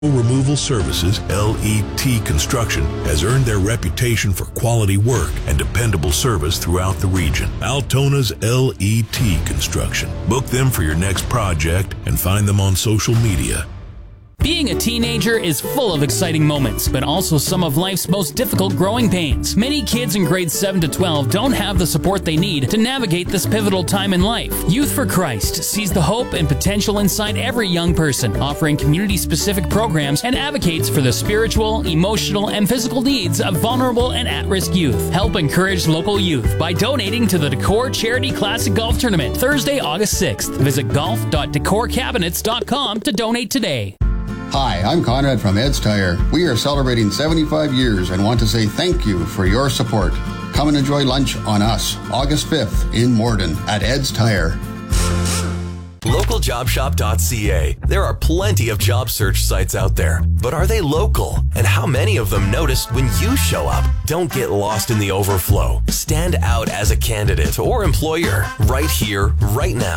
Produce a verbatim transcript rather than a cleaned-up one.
Removal Services, L E T Construction, has earned their reputation for quality work and dependable service throughout the region. Altona's L E T Construction. Book them for your next project and find them on social media. Being a teenager is full of exciting moments, but also some of life's most difficult growing pains. Many kids in grades seven to twelve don't have the support they need to navigate this pivotal time in life. Youth for Christ sees the hope and potential inside every young person, offering community-specific programs and advocates for the spiritual, emotional, and physical needs of vulnerable and at-risk youth. Help encourage local youth by donating to the Decor Charity Classic Golf Tournament, Thursday, August sixth. Visit golf dot decor cabinets dot com to donate today. Hi, I'm Conrad from Ed's Tire. We are celebrating seventy-five years and want to say thank you for your support. Come and enjoy lunch on us, August fifth in Morden at Ed's Tire. local job shop dot c a. There are plenty of job search sites out there, but are they local? And how many of them notice when you show up? Don't get lost in the overflow. Stand out as a candidate or employer right here, right now.